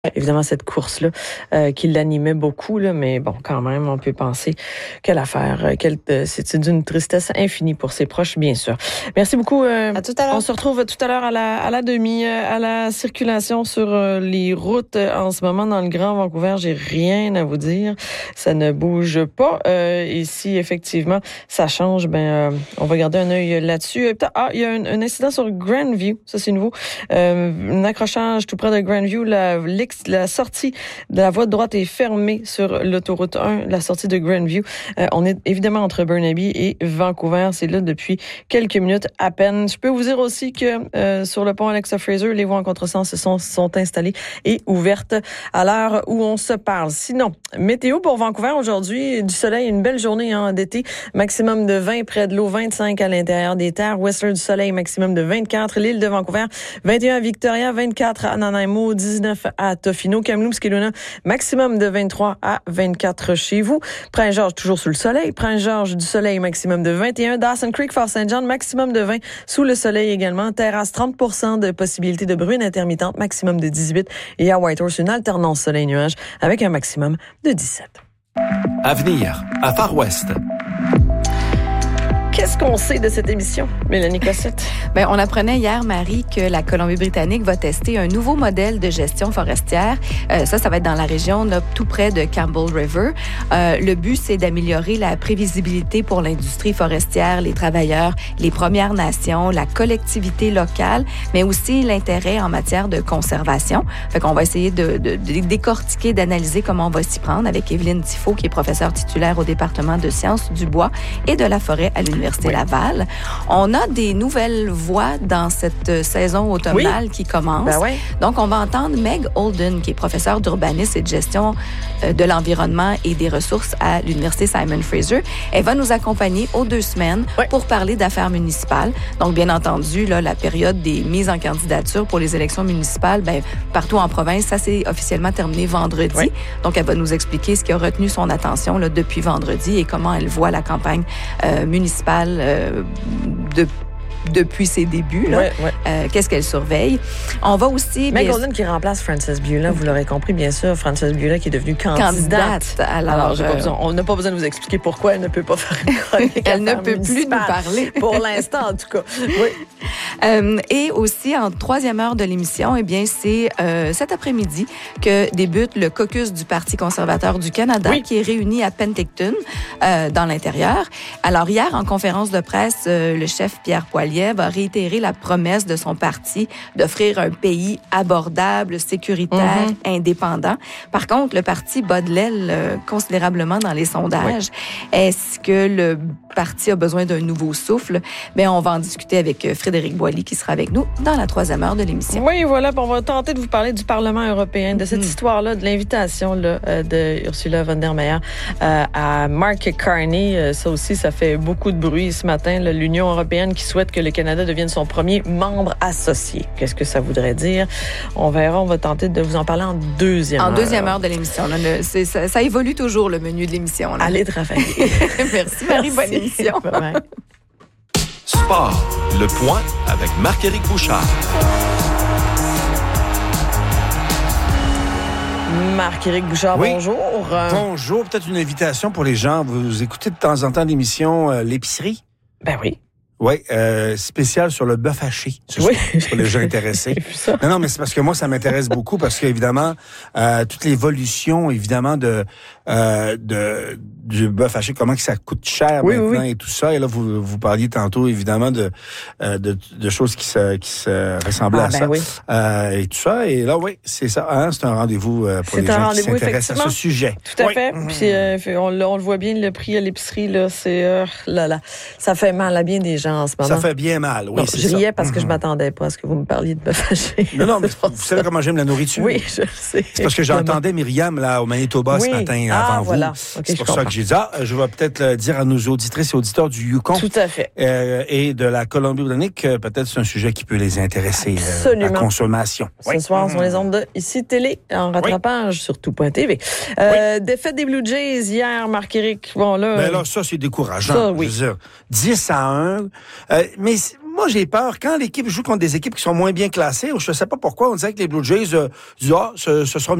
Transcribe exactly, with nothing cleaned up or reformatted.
Évidemment, cette course-là euh, qui l'animait beaucoup, là, mais bon, quand même, on peut penser quelle affaire, euh, quelle, euh, c'est d'une tristesse infinie pour ses proches, bien sûr. Merci beaucoup. Euh, à tout à l'heure. On se retrouve tout à l'heure à la, à la demi, euh, à la circulation sur euh, les routes euh, en ce moment dans le Grand Vancouver. J'ai rien à vous dire. Ça ne bouge pas. Euh, et si, effectivement, ça change, ben, euh, on va garder un œil là-dessus. Ah, il y a un, un incident sur Grandview. Ça, c'est nouveau. Euh, un accrochage tout près de Grandview. La, La sortie de la voie de droite est fermée sur l'autoroute un, la sortie de Grandview. Euh, on est évidemment entre Burnaby et Vancouver. C'est là depuis quelques minutes à peine. Je peux vous dire aussi que euh, sur le pont Alexa Fraser, les voies en contresens sont, sont installées et ouvertes à l'heure où on se parle. Sinon, météo pour Vancouver aujourd'hui, du soleil, une belle journée hein, d'été. Maximum de vingt près de l'eau, vingt-cinq à l'intérieur des terres. Whistler, du soleil, maximum de vingt-quatre. L'île de Vancouver, vingt et un à Victoria, vingt-quatre à Nanaimo, dix-neuf à Tofino, Kamloops, Kelowna, maximum de vingt-trois à vingt-quatre chez vous. Prince-Georges, toujours sous le soleil. Prince-Georges, du soleil, maximum de vingt et un. Dawson Creek, Fort-Saint-John, maximum de vingt. Sous le soleil également. Terrasse, trente pour cent de possibilité de bruine intermittente, maximum de dix-huit. Et à Whitehorse, une alternance soleil-nuage avec un maximum de dix-sept. Avenir, à Far West. Qu'est-ce qu'on sait de cette émission, Mélanie Cossette? Bien, on apprenait hier, Marie, que la Colombie-Britannique va tester un nouveau modèle de gestion forestière. Euh, ça, ça va être dans la région, là, tout près de Campbell River. Euh, le but, c'est d'améliorer la prévisibilité pour l'industrie forestière, les travailleurs, les Premières Nations, la collectivité locale, mais aussi l'intérêt en matière de conservation. Fait qu'on va essayer de, de, de décortiquer, d'analyser comment on va s'y prendre avec Evelyne Tifo, qui est professeure titulaire au département de sciences du bois et de la forêt à l'Université Université oui. Laval. On a des nouvelles voix dans cette saison automnale oui. qui commence. Ben oui. Donc, on va entendre Meg Holden, qui est professeure d'urbanisme et de gestion de l'environnement et des ressources à l'Université Simon Fraser. Elle va nous accompagner aux deux semaines oui. pour parler d'affaires municipales. Donc, bien entendu, là, la période des mises en candidature pour les élections municipales, ben, partout en province, ça s'est officiellement terminé vendredi. Oui. Donc, elle va nous expliquer ce qui a retenu son attention là, depuis vendredi et comment elle voit la campagne euh, municipale Euh, de depuis ses débuts. Là. Ouais, ouais. Euh, qu'est-ce qu'elle surveille? On va aussi... Meg Holden qui remplace Frances Beulah, vous l'aurez compris, bien sûr. Frances Beulah qui est devenue candidate. Candidate. Alors, Alors j'ai euh, pas besoin, on n'a pas besoin de vous expliquer pourquoi elle ne peut pas faire une chronique. Elle ne peut plus nous parler. Pour l'instant, en tout cas. Oui. Euh, et aussi, en troisième heure de l'émission, eh bien, c'est euh, cet après-midi que débute le caucus du Parti conservateur du Canada oui. qui est réuni à Penticton, euh, dans l'intérieur. Alors, hier, en conférence de presse, euh, le chef Pierre Poilievre va réitérer la promesse de son parti d'offrir un pays abordable, sécuritaire, mm-hmm. indépendant. Par contre, le parti bat de l'aile euh, considérablement dans les sondages. Oui. Est-ce que le parti a besoin d'un nouveau souffle? Bien, on va en discuter avec Frédéric Boily qui sera avec nous dans la troisième heure de l'émission. Oui, voilà, on va tenter de vous parler du Parlement européen, de cette mm-hmm. histoire-là, de l'invitation là, de Ursula von der Leyen euh, à Mark Carney. Euh, ça aussi, ça fait beaucoup de bruit ce matin. Là, l'Union européenne qui souhaite que le Canada devienne son premier membre associé. Qu'est-ce que ça voudrait dire? On verra, on va tenter de vous en parler en deuxième en heure. En deuxième heure de l'émission. Là, le, c'est, ça, ça évolue toujours, le menu de l'émission. Là. Allez travailler. Merci, Marie. Bonne émission. Bye-bye. Sport, le point avec Marc-Éric Bouchard. Marc-Éric Bouchard, oui. bonjour. Bonjour. Peut-être une invitation pour les gens. Vous écoutez de temps en temps l'émission euh, L'épicerie? Ben oui. Oui, euh, spécial sur le bœuf haché, ce oui. soir, pour les gens intéressés. Non, non, mais c'est parce que moi, ça m'intéresse beaucoup parce qu'évidemment, euh, toute l'évolution, évidemment, de, euh, de du bœuf haché, comment que ça coûte cher oui, maintenant oui. et tout ça. Et là, vous vous parliez tantôt, évidemment, de euh, de, de choses qui se qui se ressemblaient ah, à ben ça oui. euh, et tout ça. Et là, oui, c'est ça. Hein, c'est un rendez-vous euh, pour c'est les gens qui s'intéressent à ce sujet. Tout à oui. fait. Puis euh, on, on le voit bien, le prix à l'épicerie là, c'est euh, là là, ça fait mal à bien des gens. En ce moment. Ça fait bien mal, oui, non, c'est je riais ça. parce que mm-hmm. je m'attendais pas à ce que vous me parliez de bœuf haché. Non, non, mais vous savez comment j'aime la nourriture? Oui, je sais. C'est parce que j'entendais Myriam, là, au Manitoba, oui. ce matin, ah, avant voilà. vous. Okay, c'est pour ça que j'ai dit, ah, je vais peut-être le dire à nos auditrices et auditeurs du Yukon. Tout à fait. Euh, et de la Colombie-Britannique, euh, peut-être c'est un sujet qui peut les intéresser. Absolument. Euh, la consommation. Ce oui. soir, mm-hmm. sur les ondes de Ici Télé, en rattrapage oui. sur tout point T V. Euh, oui. Défaite des Blue Jays hier, Marc-Éric. Bon, là. Ben là, ça, c'est décourageant. Ça, oui. Je veux dire, dix à un. Euh, mais moi, j'ai peur. Quand l'équipe joue contre des équipes qui sont moins bien classées, je ne sais pas pourquoi, on dirait que les Blue Jays euh, disent, ah, ce, ce sera